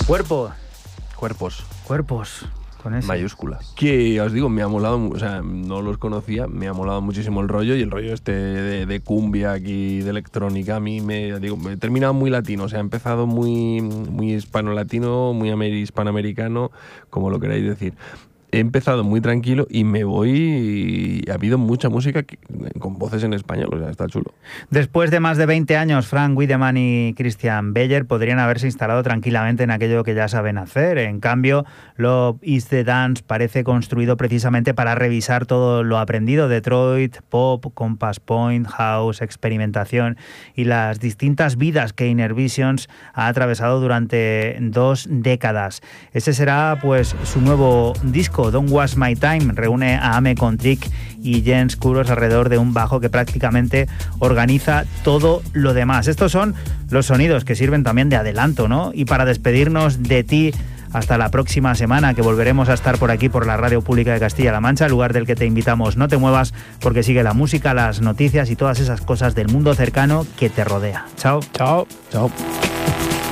Cuerpo. Cuerpos. Con ese. Mayúscula. Que os digo, me ha molado, o sea, no los conocía, me ha molado muchísimo el rollo, y el rollo este de cumbia aquí, de electrónica, a mí me he terminado muy latino, o sea, ha empezado muy hispano-latino, muy hispanoamericano, como lo queráis decir. He empezado muy tranquilo y me voy, y ha habido mucha música con voces en español, o sea, está chulo. Después de más de 20 años, Frank Wiedemann y Christian Beyer podrían haberse instalado tranquilamente en aquello que ya saben hacer. En cambio, Love is the Dance parece construido precisamente para revisar todo lo aprendido: Detroit, pop, Compass Point, house, experimentación y las distintas vidas que Inner Visions ha atravesado durante 2 décadas. Ese será pues su nuevo disco. Don't Waste My Time reúne a Ame Kontrick y Jens Kuros alrededor de un bajo que prácticamente organiza todo lo demás. Estos son los sonidos que sirven también de adelanto, ¿no? Y para despedirnos de ti, hasta la próxima semana, que volveremos a estar por aquí, por la Radio Pública de Castilla-La Mancha, lugar del que te invitamos. No te muevas, porque sigue la música, las noticias y todas esas cosas del mundo cercano que te rodea. Chao. Chao.